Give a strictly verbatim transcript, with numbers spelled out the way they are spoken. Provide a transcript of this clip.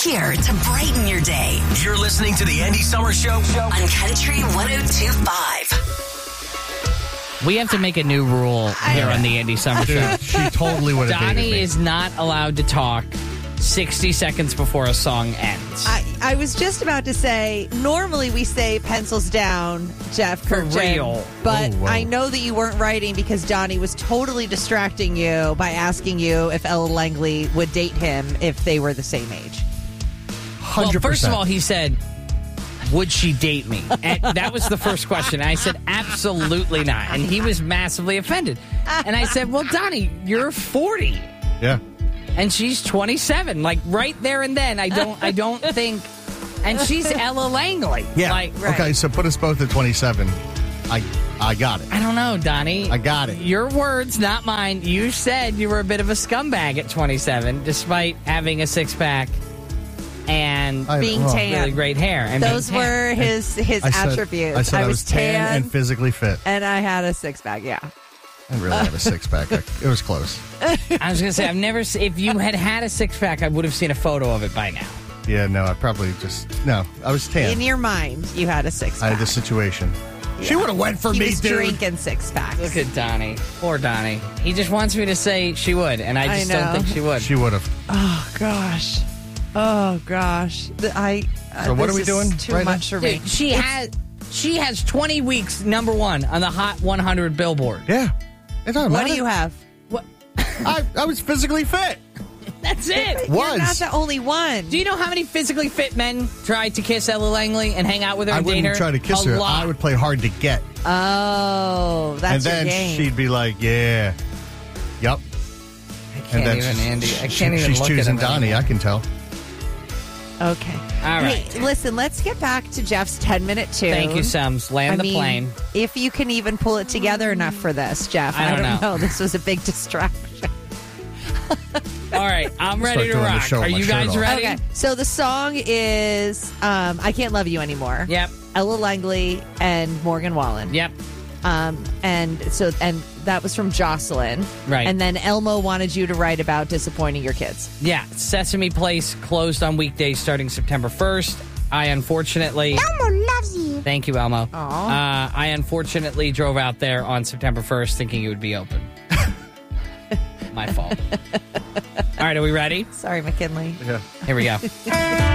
here to brighten your day. You're listening to the Andy Summer Show On Country one oh two point five. We have to make a new rule here on the Andy Summer Show. She totally would have dated Donnie me. is not allowed to talk sixty seconds before a song ends. I, I was just about to say, normally we say pencils down, Jeff For Kirkton, real. But Oh, whoa. I know that you weren't writing because Donnie was totally distracting you by asking you if Ella Langley would date him if they were the same age. Well, one hundred percent. first of all, he said, would she date me? And that was the first question. I said, absolutely not. And he was massively offended. And I said, well, Donnie, you're forty. Yeah. And she's twenty-seven. Like, right there and then, I don't I don't think... And she's Ella Langley. Yeah. Like, Right. Okay, so put us both at twenty-seven. I I got it. I don't know, Donnie. I got it. Your words, not mine. You said you were a bit of a scumbag at twenty-seven, despite having a six-pack and I- Being well, tan. really great hair. And Those being tan. were his his I said, attributes. I said I was, tan, tan and physically fit. and I had a six pack. Yeah. I didn't really have a six pack. It was close. I was going to say, I've never... se- If you had had a six-pack, I would have seen a photo of it by now. Yeah, no, I probably just no. I was tan. In your mind, you had a six I pack. had the situation. She would have went for he me, was dude. drinking six packs. Look at Donnie. Poor Donnie. He just wants me to say she would, and I I just know. don't think she would. She would have. Oh gosh. Oh gosh. The- I. Uh, So what this are we is doing Too right now? much for me. Dude, she has she has twenty weeks number one on the Hot one hundred Billboard. Yeah. It doesn't What matter. do you have? What? I, I was physically fit. That's it. Was. You're not the only one. Do you know how many physically fit men tried to kiss Ella Langley and hang out with her I and date wouldn't her? try to kiss A her. lot. I would play hard to get. Oh, that's and then your game. she'd be like, yeah. Yep. I And can't then even, she- Andy. I she- can't even she's look choosing at him Donnie, anymore. I can tell. Okay. All right. Hey, listen, let's get back to Jeff's ten-minute tune. Thank you, Sums. Land I the mean, plane. if you can even pull it together enough for this, Jeff. I I don't don't, know. know. This was a big distraction. All right, I'm ready to doing the rock. show Are with my you shirt guys off. ready? Okay. So the song is um, I Can't Love You Anymore. Yep. Ella Langley and Morgan Wallen. Yep. Um, and so and that was from Jocelyn. Right. And then Elmo wanted you to write about disappointing your kids. Yeah. Sesame Place closed on weekdays starting September first. I unfortunately. Elmo loves you. Thank you, Elmo. Aw. Uh, I unfortunately drove out there on September first thinking it would be open. My fault. All right, are we ready? Sorry, McKinley. Yeah. Here we go.